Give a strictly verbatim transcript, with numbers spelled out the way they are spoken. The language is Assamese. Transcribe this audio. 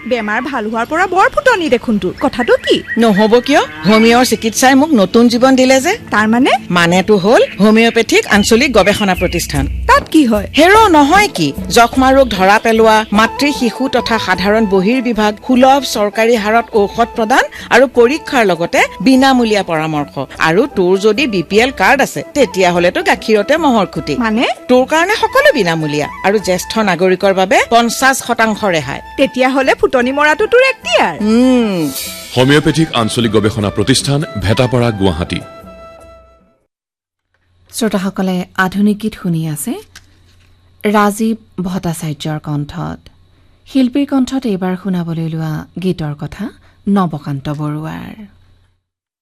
বেমাৰ ভাল হোৱাৰ পৰা বৰ ফুটনি দেখোন তোৰ কথাটো কি নহব কিয় হোমিওৰ চিকিৎসাই মোক নতুন জীৱন দিলে যে তাৰ মানে মানেটো হ'ল হোমিওপেথিক আঞ্চলিক গৱেষণা প্ৰতিষ্ঠান তাত কি হয় হেৰো নহয় কি যক্ষ্মা ৰোগ ধৰা পেলোৱা মাতৃ শিশু তথা সাধাৰণ বহিৰ বিভাগ সুলভ চৰকাৰী হাৰত ঔষধ প্ৰদান আৰু পৰীক্ষাৰ লগতে বিনামূলীয়া পৰামৰ্শ আৰু তোৰ যদি বিপিএল কাৰ্ড আছে তেতিয়া হলেতো গাখীৰতে মহৰ খুটি মানে তোৰ কাৰণে সকলো বিনামূলীয়া আৰু জ্যেষ্ঠ নাগৰিকৰ বাবে পঞ্চাশ শতাংশ ৰেহাই তেতিয়া হলে ফুটনি মৰাটো তোৰ এক্টিয়াৰ উম হোমিওপেথিক আঞ্চলিক গৱেষণা প্ৰতিষ্ঠান ভেটাপাৰা গুৱাহাটী শ্ৰোতাসকলে আধুনিক গীত শুনি আছে ৰাজীৱ ভট্টাচাৰ্যৰ কণ্ঠত শিল্পীৰ কণ্ঠত এইবাৰ শুনাবলৈ লোৱা গীতৰ কথা নৱকান্ত বৰুৱাৰ